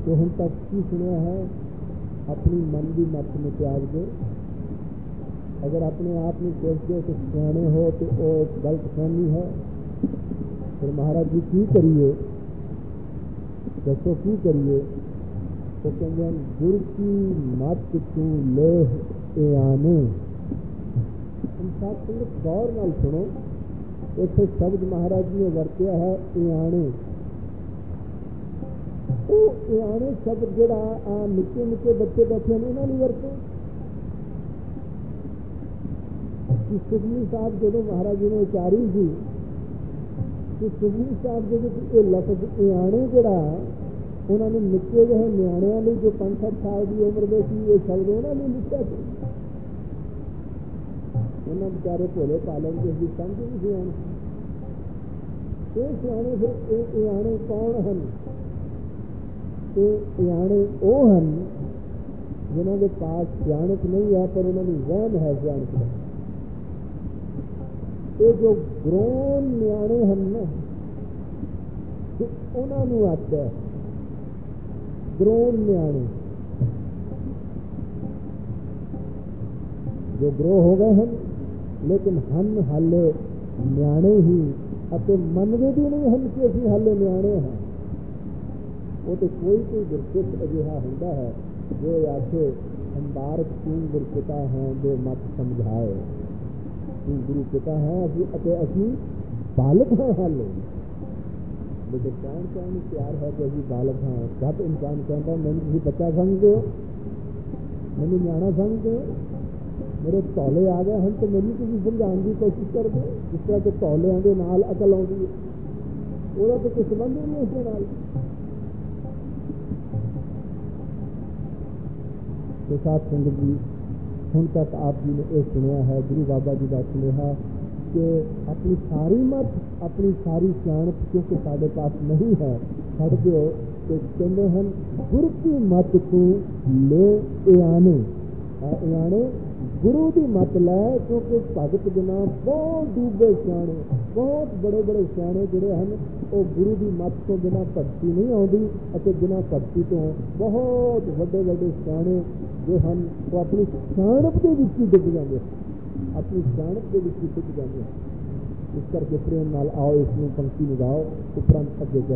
तो हम तक की सुनिया है, अपनी मन की मत में त्याग दो। अगर अपने आप में सोच दो कि सियाने हो तो वो गलत फहमी है। फिर महाराज जी की करिए, दसो की करिए? तो कहते हैं गुर की मत तू ले आने। साथ संगत गौर नाल सुनो, इतने शब्द महाराज जी ने वरत्या है इयाने। वो इयाने शब्द जोड़ा आ निके निके बच्चे बैठे हैं उन्होंने वरते। सुखमनी साहब जो महाराज जी ने उचारी थी कि सुखमनी साहब जो लफ्ज इयाने जोड़ा उन्होंने निके जो है न्याणिया ने जो 5-7 साल की उम्र में थी ये शब्द उन्होंने लिखा था। उन्होंने बेचारे भोले पालन के भी समझ नहीं सियाने। ये सियाने फिर इयाने कौन हैं? इयाने वो हैं जिन्हों के पास सियाणक नहीं है पर उन्होंने वहम है सियाणक का। ये जो ग्रोन न्याणे हैं ना, उन्होंने आता है ग्रोन न्याणे। जो ग्रो हो गए हैं लेकिन हम हाले न्याणे ही अते मनते भी नहीं हैं कि असीं हाले न्याणे हैं। वो तो कोई गुरसिख अजिहा होंदा है जो आखे अंबारक तू गुरपिता है जो मत समझाए। तू गुरु पिता है असी बालक हैं हाले। लेकिन कौन प्यार है कि अभी बालक हैं? जब इंसान कहता है मैंने तुम बच्चा समझते हो, मैंने न्याणा समझते हो, मेरे तौले आ गए हैं तो मैंने तुम समझाने की कोशिश कर दो। जिस तरह के तौलियां के नाल अकल आती है, वो तो कोई संबंध ही नहीं उसके नाल। तो साथ संगत जी ਹੁਣ तक आप जी ने यह सुनिया है, गुरु बाबा जी का सुनेहा कि अपनी सारी मत, अपनी सारी सियाणत क्योंकि साढ़े पास नहीं है, छड़ दो। तो कहते हैं गुरु की मत तू ले आने। आने गुरु की मत लै, क्योंकि भगत बिना बहुत डूबे सियाणे, बहुत बड़े बड़े सियाणे जोड़े हैं वो गुरु की मत तो बिना भगती नहीं आती, और बिना भगती तो बहुत बड़े बड़े सियाणे जो हैं वो अपनी सियाणप के विच ही डुब जाते हैं, अपनी सियाणप के विच ही डुब जाते हैं। इस करके प्रेम नाल आओ इसमें पंक्ति लगाओ, उपरंत अगे